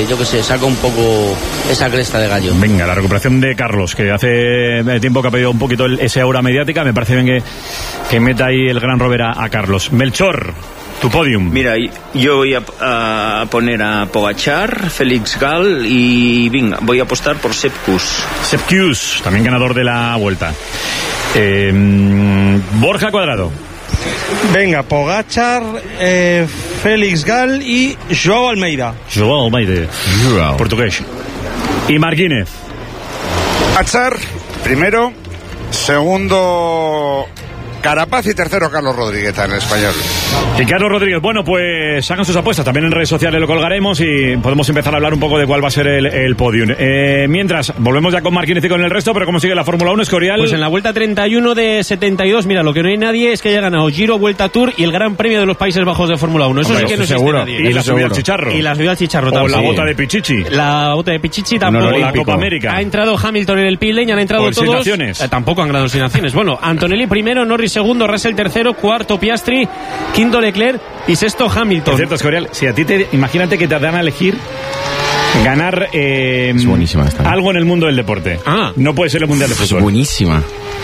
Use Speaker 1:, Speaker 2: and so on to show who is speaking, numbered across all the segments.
Speaker 1: yo que sé, saca un poco esa cresta de gallo.
Speaker 2: Venga, la recuperación de Carlos, que hace tiempo que ha pedido un poquito esa aura mediática. Me parece bien que meta ahí el gran Robert a Carlos. Melchor, tu podium.
Speaker 3: Mira, yo voy a poner a Pogačar, Félix Gall y venga, voy a apostar por Sepp Kuss,
Speaker 2: también ganador de la Vuelta. Borja Cuadrado.
Speaker 4: Venga, Pogačar, Félix Gall y Joao Almeida.
Speaker 2: Portugués. Y Marquínez.
Speaker 5: Pogačar, primero. Segundo, Carapaz y tercero, Carlos Rodríguez en español.
Speaker 2: Y Carlos Rodríguez, bueno, pues hagan sus apuestas, también en redes sociales lo colgaremos y podemos empezar a hablar un poco de cuál va a ser el podium. Mientras, volvemos ya con Marquínez y con el resto, pero ¿cómo sigue la Fórmula 1, Escorial?
Speaker 6: Pues en la Vuelta 31 de 72, mira, lo que no hay nadie es que haya ganado Giro, Vuelta Tour y el Gran Premio de los Países Bajos de Fórmula 1. Eso sí que no existe nadie.
Speaker 2: Y la subida al chicharro.
Speaker 6: Y la subida al chicharro
Speaker 2: también.
Speaker 6: O
Speaker 2: la bota de Pichichi.
Speaker 6: La bota de Pichichi tampoco.
Speaker 2: La Copa América.
Speaker 6: Ha entrado Hamilton en el pit lane, han entrado todos. Tampoco han ganado sin naciones. Bueno, Antonelli primero, Norris segundo, Russell tercero, cuarto Piastri, quinto Leclerc y sexto Hamilton.
Speaker 2: Es cierto, Escorial, si a ti imagínate que te dan a elegir ganar
Speaker 7: es buenísima esta,
Speaker 2: algo en el mundo del deporte. No puede ser el Mundial de Fútbol.
Speaker 7: Es buenísima.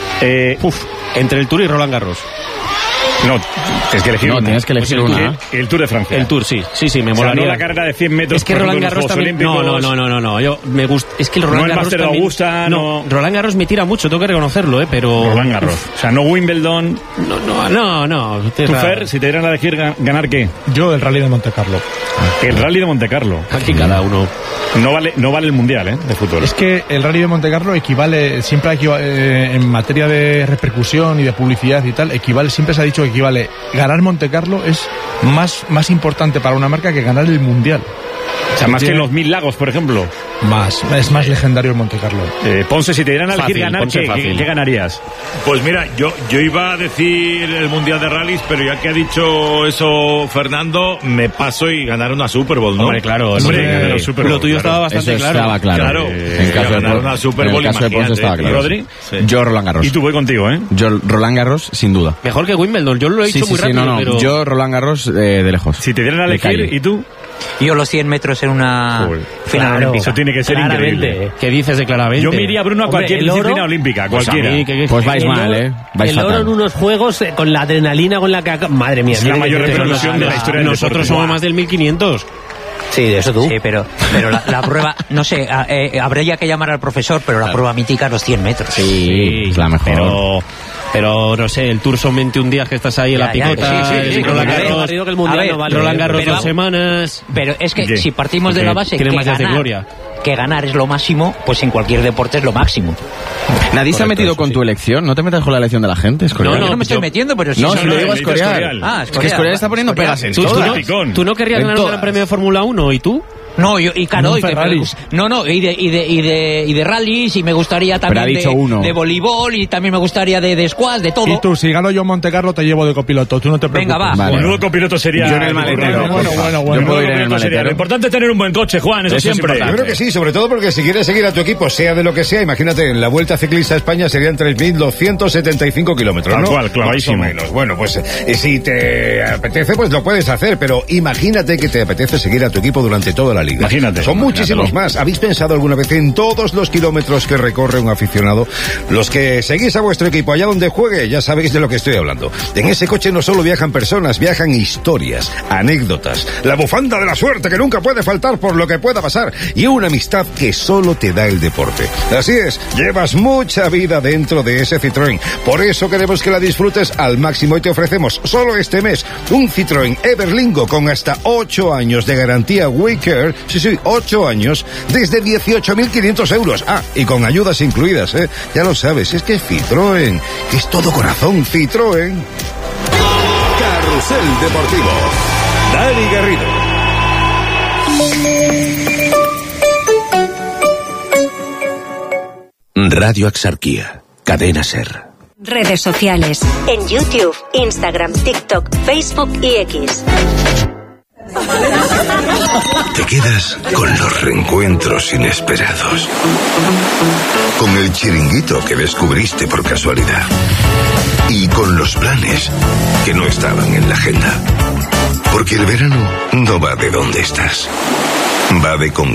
Speaker 6: Entre el Tour y Roland Garros.
Speaker 2: No, tienes que elegir
Speaker 7: tienes que elegir una.
Speaker 2: El Tour de Francia.
Speaker 6: El Tour, sí, me molaría.
Speaker 2: No la carrera de 100 metros.
Speaker 6: Es que Roland Garros también. No. Yo me gusta. Es que el Roland Garros
Speaker 2: también. Augusta, no.
Speaker 6: Roland Garros me tira mucho, tengo que reconocerlo, pero.
Speaker 2: Roland Garros. O sea, no Wimbledon.
Speaker 6: No.
Speaker 2: ¿Tú, Fer, si te dieran a elegir ganar qué?
Speaker 4: Yo el Rally de Monte Carlo.
Speaker 2: El Rally de Monte Carlo.
Speaker 6: Aquí cada uno.
Speaker 2: No vale el Mundial, de fútbol.
Speaker 4: Es que el Rally de Monte Carlo siempre en materia de repercusión y de publicidad y tal, siempre se ha dicho que equivale. Ganar Monte Carlo es más importante para una marca que ganar el Mundial.
Speaker 2: O sea, más que en los 1000 lagos, por ejemplo.
Speaker 4: Es más legendario el Monte Carlo.
Speaker 2: Ponce, si te dieran a elegir ganar, ¿qué ganarías?
Speaker 8: Pues mira, yo iba a decir el Mundial de Rallys, pero ya que ha dicho eso Fernando, me paso y ganar una Super Bowl, ¿no?
Speaker 6: Hombre, claro. Lo tuyo estaba bastante claro.
Speaker 7: Estaba claro.
Speaker 8: En caso de ganar una Super Bowl,
Speaker 7: imagínate. Estaba claro.
Speaker 2: ¿Rodri?
Speaker 7: Sí. Yo Roland Garros.
Speaker 2: Y tú voy contigo,
Speaker 7: Yo Roland Garros, sin duda.
Speaker 6: Mejor que Wimbledon, yo lo he dicho muy rápido.
Speaker 7: Pero... Yo Roland Garros de lejos.
Speaker 2: Si te dieran a elegir, ¿y tú?
Speaker 9: Yo los 100 metros en una final olímpica.
Speaker 2: Eso tiene que ser increíble.
Speaker 6: ¿Qué dices de claramente?
Speaker 2: Yo me iría, Bruno, a cualquier disciplina olímpica, cualquiera.
Speaker 7: Pues vais mal, vais
Speaker 10: fatal. El oro en unos juegos con la adrenalina con la que... Madre mía.
Speaker 2: Es la mayor repercusión de la historia del deporte.
Speaker 6: Nosotros somos más del 1500.
Speaker 9: Sí, de eso tú. Sí, pero la prueba, no sé, habría que llamar al profesor, pero la prueba mítica los 100 metros.
Speaker 7: Sí, es la mejor.
Speaker 6: Pero no sé, el Tour son 21 días que estás ahí en la picota. Roland Garros 2 semanas.
Speaker 9: Pero es que si partimos de la base que ganar es lo máximo, pues en cualquier deporte es lo máximo.
Speaker 7: Nadie se ha metido con tu elección. No te metas con la elección de la gente, Escorial.
Speaker 9: No me estoy metiendo, pero si
Speaker 7: lo digo a Escorial. Es que Escorial está poniendo pegas en todo.
Speaker 6: ¿Tú no querrías ganar un gran premio de Fórmula 1 y tú?
Speaker 9: No, y de rallies, y me gustaría también de voleibol, y también me gustaría de squash, de todo.
Speaker 4: Y tú, si gano yo Monte Carlo, te llevo de copiloto, tú no te preocupes.
Speaker 9: Venga, va.
Speaker 2: Vale. Menudo copiloto sería.
Speaker 7: Yo en el maletero.
Speaker 4: Bueno.
Speaker 7: Yo puedo ir en el maletero.
Speaker 2: Lo importante es tener un buen coche, Juan, eso siempre.
Speaker 11: Yo creo que sí, sobre todo porque si quieres seguir a tu equipo, sea de lo que sea, imagínate, en la Vuelta Ciclista a España serían 3.275 kilómetros, ¿no?
Speaker 2: Tal cual, clavadísimo.
Speaker 11: Más o menos. Bueno, pues si te apetece, pues lo puedes hacer, pero imagínate que te apetece seguir a tu equipo durante toda la liga.
Speaker 2: Imagínate.
Speaker 11: Muchísimos más. ¿Habéis pensado alguna vez en todos los kilómetros que recorre un aficionado? Los que seguís a vuestro equipo allá donde juegue, ya sabéis de lo que estoy hablando. En ese coche no solo viajan personas, viajan historias, anécdotas, la bufanda de la suerte que nunca puede faltar por lo que pueda pasar, y una amistad que solo te da el deporte. Así es, llevas mucha vida dentro de ese Citroën. Por eso queremos que la disfrutes al máximo y te ofrecemos solo este mes un Citroën Everlingo con hasta 8 años de garantía WeCare. Sí, 8 años desde 18.500 euros. Y con ayudas incluidas, Ya lo sabes, es que Citroën, que es todo corazón, Citroën.
Speaker 12: Carrusel Deportivo. Dani Garrido. Radio Axarquía. Cadena SER.
Speaker 13: Redes sociales. En YouTube, Instagram, TikTok, Facebook y X.
Speaker 12: Te quedas con los reencuentros inesperados, con el chiringuito que descubriste por casualidad y con los planes que no estaban en la agenda. Porque el verano no va de dónde estás, va de con